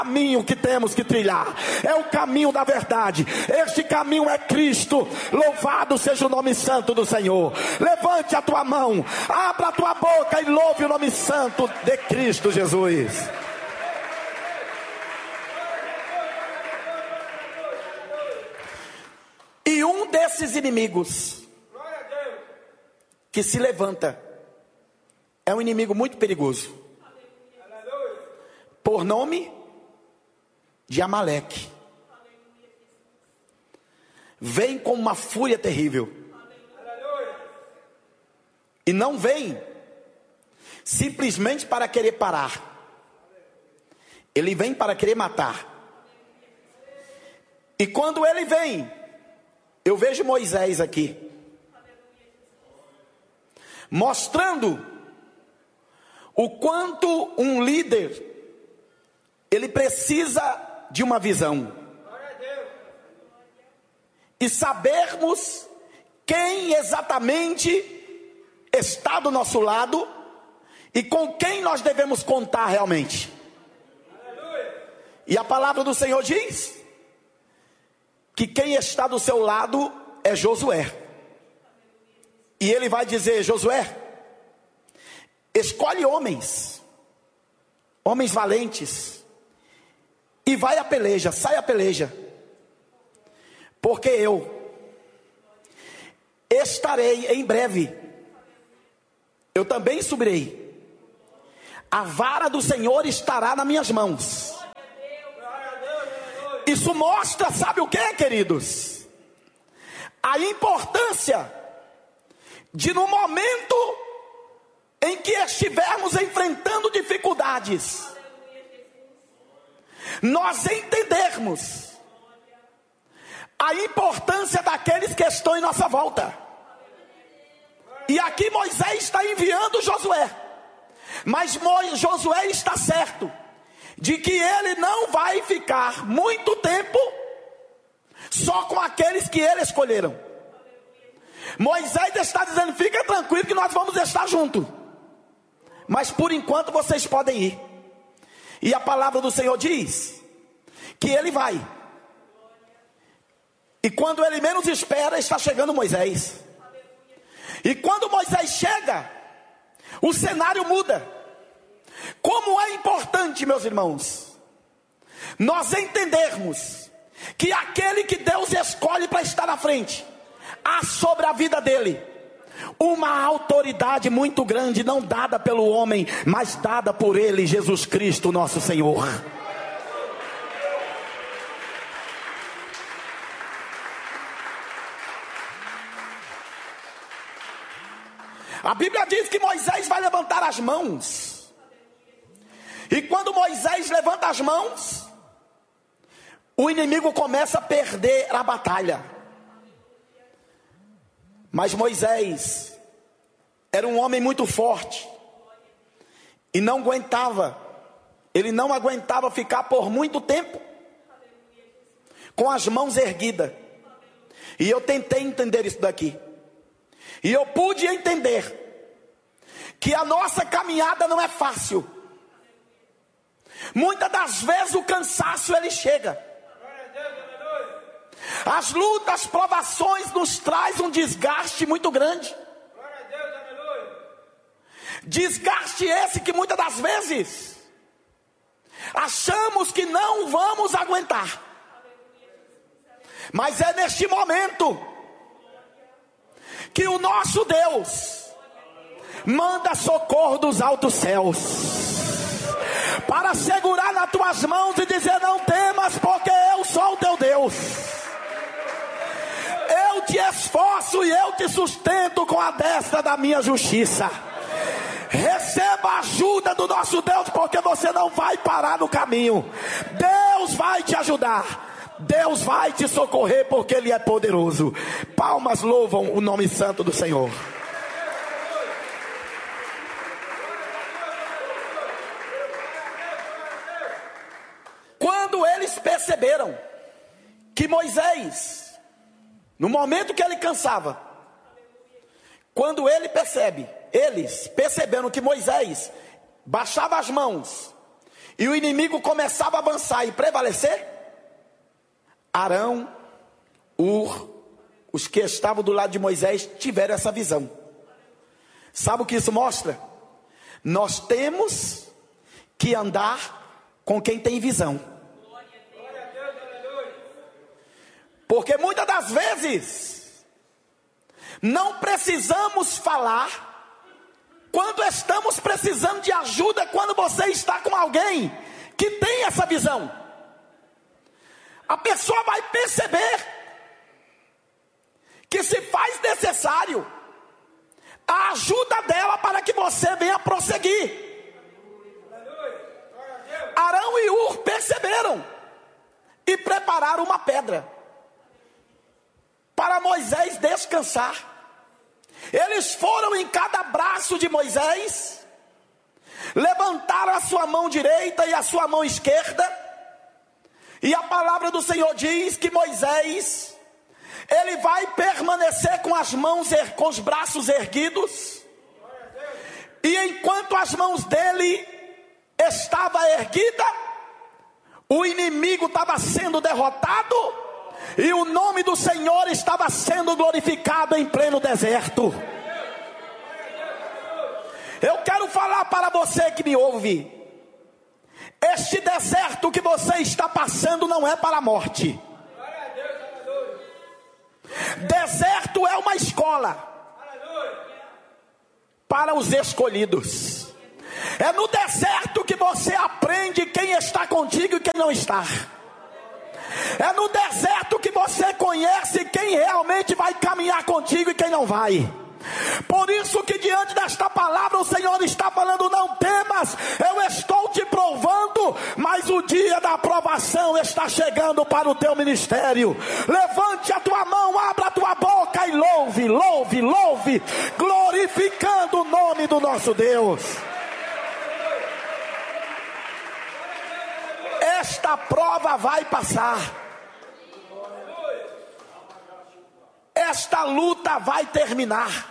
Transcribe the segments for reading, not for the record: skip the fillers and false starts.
Caminho que temos que trilhar, é o caminho da verdade. Este caminho é Cristo. Louvado seja o nome santo do Senhor. Levante a tua mão, abra a tua boca e louve o nome santo de Cristo Jesus. E um desses inimigos que se levanta é um inimigo muito perigoso, por nome de Amaleque. Vem com uma fúria terrível. E não vem simplesmente para querer parar. Ele vem para querer matar. E quando ele vem, eu vejo Moisés aqui, mostrando o quanto um líder, ele precisa de uma visão, e sabermos quem exatamente está do nosso lado e com quem nós devemos contar realmente. E a palavra do Senhor diz que quem está do seu lado é Josué. E ele vai dizer: Josué, escolhe homens valentes, e vai à peleja, sai à peleja, porque eu estarei em breve, eu também subirei, a vara do Senhor estará nas minhas mãos. Isso mostra, sabe o que, queridos? A importância de, no momento em que estivermos enfrentando dificuldades, nós entendermos a importância daqueles que estão em nossa volta. E aqui Moisés está enviando Josué, mas Josué está certo de que ele não vai ficar muito tempo só com aqueles que ele escolheram. Moisés está dizendo: fica tranquilo que nós vamos estar juntos, mas por enquanto vocês podem ir. E a palavra do Senhor diz que ele vai. E quando ele menos espera, está chegando Moisés. E quando Moisés chega, o cenário muda. Como é importante, meus irmãos, nós entendermos que aquele que Deus escolhe para estar na frente, há sobre a vida dele uma autoridade muito grande, não dada pelo homem, mas dada por ele, Jesus Cristo, nosso Senhor. A Bíblia diz que Moisés vai levantar as mãos. E quando Moisés levanta as mãos, o inimigo começa a perder a batalha. Mas Moisés era um homem muito forte e ele não aguentava ficar por muito tempo com as mãos erguidas. E eu tentei entender isso daqui, e eu pude entender que a nossa caminhada não é fácil. Muitas das vezes o cansaço ele chega. As lutas, as provações nos traz um desgaste muito grande. Desgaste esse que muitas das vezes achamos que não vamos aguentar. Mas é neste momento que o nosso Deus manda socorro dos altos céus para segurar nas tuas mãos e dizer: não temas, porque eu sou o teu Deus. Eu te esforço e eu te sustento com a destra da minha justiça. Receba a ajuda do nosso Deus, porque você não vai parar no caminho. Deus vai te ajudar, Deus vai te socorrer, porque Ele é poderoso. Palmas louvam o nome santo do Senhor. Quando eles perceberam que Moisés, no momento que ele cansava, quando eles perceberam que Moisés baixava as mãos e o inimigo começava a avançar e prevalecer, Arão, Hur, os que estavam do lado de Moisés tiveram essa visão. Sabe o que isso mostra? Nós temos que andar com quem tem visão. Porque muitas das vezes não precisamos falar quando estamos precisando de ajuda, quando você está com alguém que tem essa visão. A pessoa vai perceber que se faz necessário a ajuda dela para que você venha prosseguir. Arão e Hur perceberam e prepararam uma pedra para Moisés descansar. Eles foram em cada braço de Moisés, levantaram a sua mão direita e a sua mão esquerda, e a palavra do Senhor diz que Moisés, ele vai permanecer com as mãos, com os braços erguidos, e enquanto as mãos dele estavam erguidas, o inimigo estava sendo derrotado, e o nome do Senhor estava sendo glorificado em pleno deserto. Eu quero falar para você que me ouve: este deserto que você está passando não é para a morte. Deserto é uma escola para os escolhidos. É no deserto que você aprende quem está contigo e quem não está. É no deserto que você conhece quem realmente vai caminhar contigo e quem não vai. Por isso que diante desta palavra o Senhor está falando: não temas, eu estou te provando, mas o dia da aprovação está chegando para o teu ministério. Levante a tua mão, abra a tua boca e louve, louve, louve, glorificando o nome do nosso Deus. Esta prova vai passar. Esta luta vai terminar.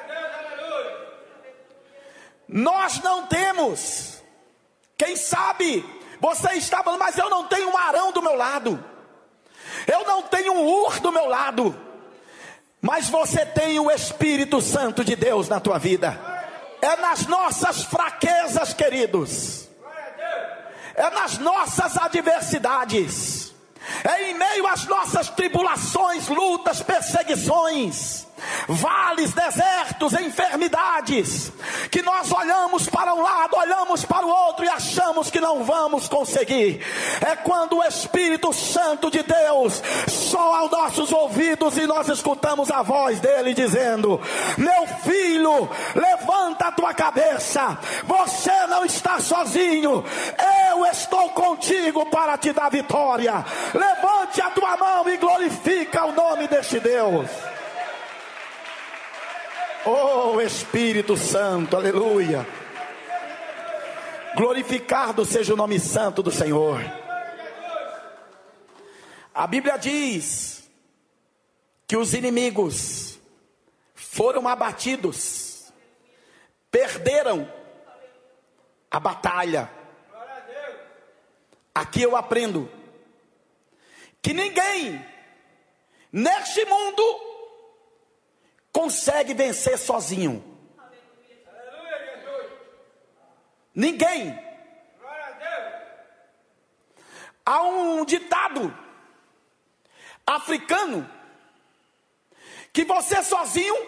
Nós não temos. Quem sabe você está falando: mas eu não tenho um Arão do meu lado, eu não tenho um Hur do meu lado. Mas você tem o Espírito Santo de Deus na tua vida. É nas nossas fraquezas, queridos, é nas nossas adversidades, é em meio às nossas tribulações, lutas, perseguições, vales, desertos, enfermidades, que nós olhamos para um lado, olhamos para o outro e achamos que não vamos conseguir. É quando o Espírito Santo de Deus soa aos nossos ouvidos e nós escutamos a voz dele dizendo: meu filho, levanta a tua cabeça, você não está sozinho, eu estou contigo para te dar vitória. Levante a tua mão e glorifica o nome deste Deus. Oh Espírito Santo, aleluia. Glorificado seja o nome santo do Senhor. A Bíblia diz que os inimigos foram abatidos, perderam a batalha. Aqui eu aprendo que ninguém neste mundo consegue vencer sozinho. Ninguém. Há um ditado africano que você sozinho,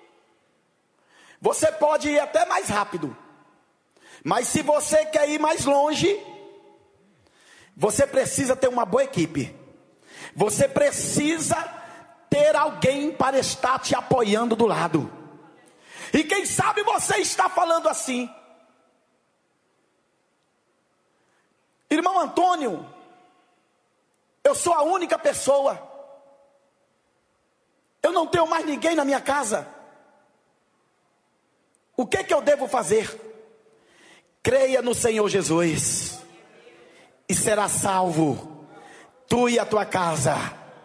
você pode ir até mais rápido, mas se você quer ir mais longe, você precisa ter uma boa equipe. Você precisa ter alguém para estar te apoiando do lado. E quem sabe você está falando assim: irmão Antônio, eu sou a única pessoa, eu não tenho mais ninguém na minha casa, o que eu devo fazer? Creia no Senhor Jesus e será salvo, tu e a tua casa.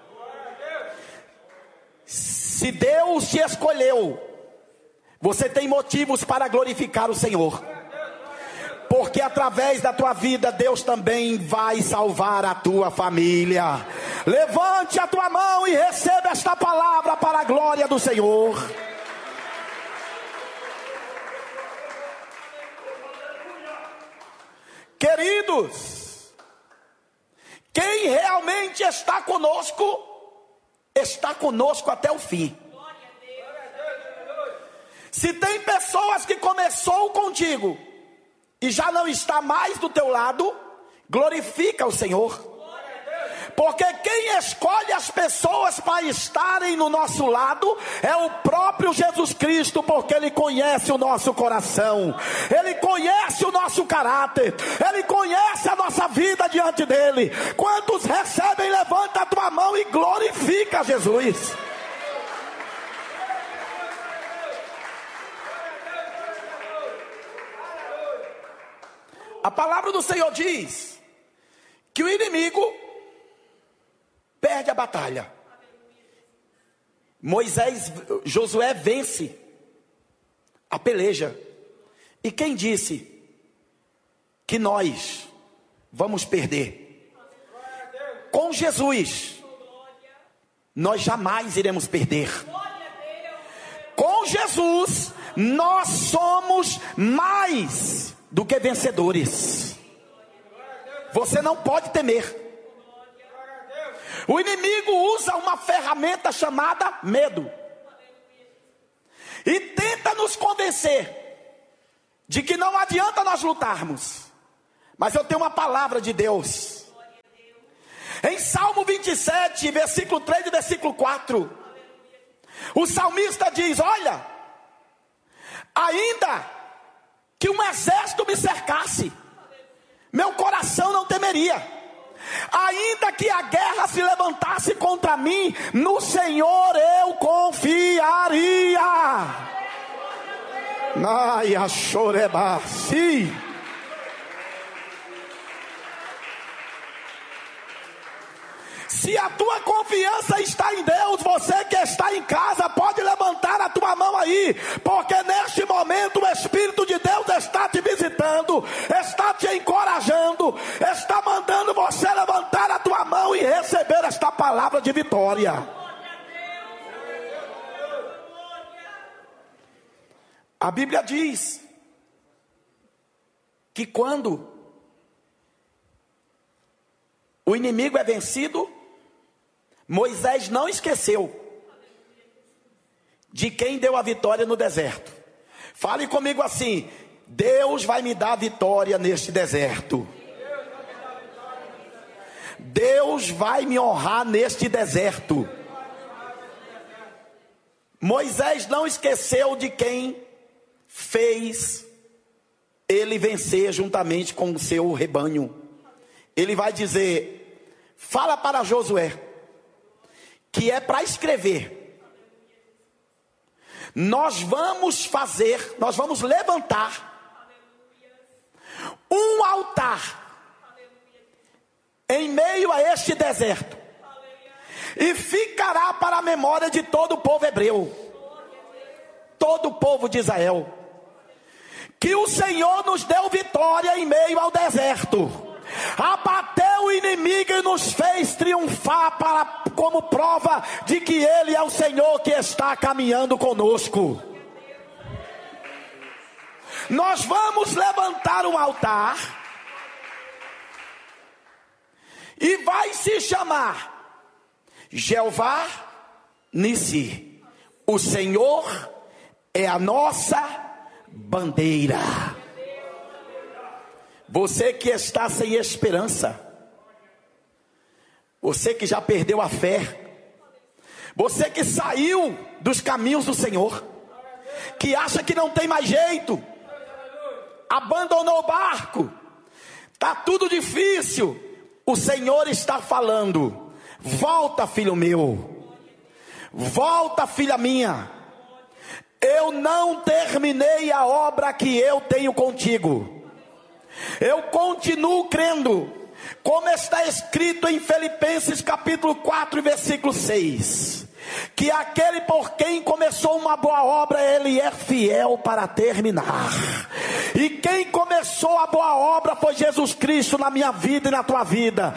Se Deus te escolheu, você tem motivos para glorificar o Senhor, porque através da tua vida Deus também vai salvar a tua família. Levante a tua mão e receba esta palavra para a glória do Senhor. Queridos, quem realmente está conosco até o fim. Se tem pessoas que começou contigo e já não está mais do teu lado, glorifica o Senhor. Porque quem escolhe as pessoas para estarem no nosso lado é o próprio Jesus Cristo, porque Ele conhece o nosso coração, Ele conhece o nosso caráter, Ele conhece a nossa vida diante dEle. Quantos recebem, levanta a tua mão e glorifica Jesus. A palavra do Senhor diz que o inimigo perde a batalha. Josué vence a peleja. E quem disse que nós vamos perder? Com Jesus, nós jamais iremos perder. Com Jesus, nós somos mais do que vencedores. Você não pode temer. O inimigo usa uma ferramenta chamada medo e tenta nos convencer de que não adianta nós lutarmos. Mas eu tenho uma palavra de Deus. Em Salmo 27, versículo 3 e versículo 4, o salmista diz: olha, ainda que um exército me cercasse, meu coração não temeria. Ainda que a guerra se levantasse contra mim, no Senhor eu confiaria. Ai, a chorebasi. Se a tua confiança está em Deus, você que está em casa pode levantar a tua mão aí, porque neste momento o Espírito de Deus está te visitando, está te encorajando, está mandando você levantar a tua mão e receber esta palavra de vitória. A Bíblia diz que quando o inimigo é vencido, Moisés não esqueceu de quem deu a vitória no deserto. Fale comigo assim: Deus vai me dar vitória neste deserto. Deus vai me honrar neste deserto. Moisés não esqueceu de quem fez ele vencer juntamente com o seu rebanho. Ele vai dizer: fala para Josué que é para escrever. Nós vamos levantar um altar em meio a este deserto, e ficará para a memória de todo o povo hebreu, todo o povo de Israel, que o Senhor nos deu vitória em meio ao deserto, abateu o inimigo e nos fez triunfar como prova de que Ele é o Senhor que está caminhando conosco. Nós vamos levantar um altar e vai se chamar Jeová Nissi. O Senhor é a nossa bandeira. Você que está sem esperança, você que já perdeu a fé, você que saiu dos caminhos do Senhor, que acha que não tem mais jeito, abandonou o barco, está tudo difícil, o Senhor está falando: volta, filho meu, volta, filha minha, eu não terminei a obra que eu tenho contigo. Eu continuo crendo, como está escrito em Filipenses capítulo 4 versículo 6, que aquele por quem começou uma boa obra, Ele é fiel para terminar. E quem começou a boa obra foi Jesus Cristo na minha vida e na tua vida.